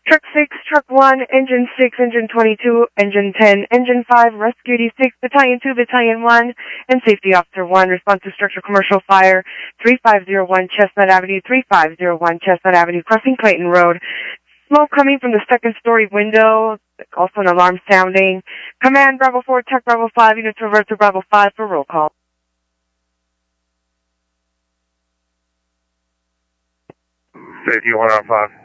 Truck 6, Truck 1, Engine 6, Engine 22, Engine 10, Engine 5, Rescue D6, Battalion 2, Battalion 1, and Safety Officer 1, respond to structure commercial fire, 3501 Chestnut Avenue, 3501 Chestnut Avenue, crossing Clayton Road. Smoke coming from the second-story window, also an alarm sounding. Command Bravo 4, Tech Bravo 5, units revert to Bravo 5 for roll call. Safety 1 on 5.